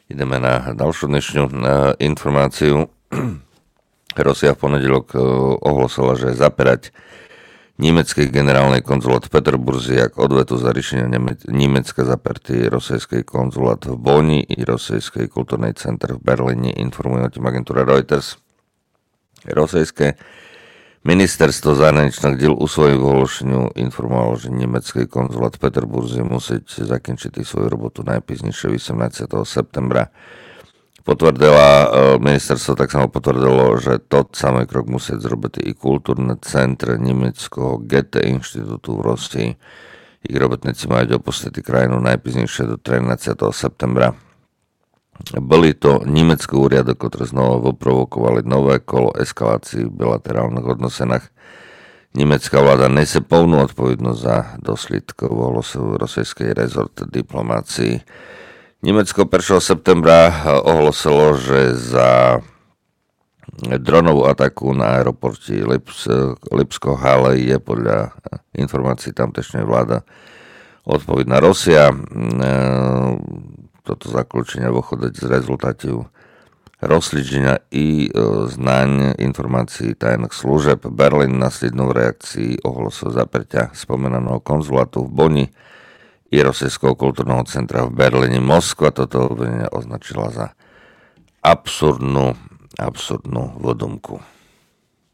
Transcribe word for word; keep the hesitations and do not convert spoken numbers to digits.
Ideme na ďalšiu dnešnú informáciu. Rusia v pondelok ohlasila, že zaperať nemecký generálny konzulát v Peterburzi jak odvetu za riešenie Nemecka zapertý rosijský konzulát v Boni i rosijský kultúrny center v Berlíne, informuje o tým agentúra Reuters. Rosijské ministerstvo zahraničných diel u svojich ohlášeniu informovalo, že nemecký konzulát v Peterburzi musieť zakončiť svoju robotu najpíznejšie osemnásteho septembra. Potvrdila ministerstvo, tak samo potvrdilo, že to samý krok musieť zrobiť i kultúrne centre nemeckého Goethe inštitútu v Rosii. Ich robotníci majú opustiť krajinu najpíznejšie do trinásťeho septembra. Boli to nemecké úriady, ktoré znovu vyprovokovali nové kolo eskalácií v bilaterálnych odnosenách. Nemecká vláda nesie plnú odpovednosť za dôsledky rosijskej rezort diplomácii. Nemecko prvého septembra ohlasilo, že za dronovú ataku na aeroporte Lips, Lipsko-Halle je podľa informácií tamtejšej vláda odpovedná Rusia. Toto zaklúčenie vychodí z rezultátu rozsledženia i znaň informácií tajných služeb. Berlín následnou reakcií ohlasil zapretia spomenaného konzulátu v Boni i Rosijského kultúrneho centra v Berlíne. Moskva toto obvinenie označila za absurdnú, absurdnú vodumku.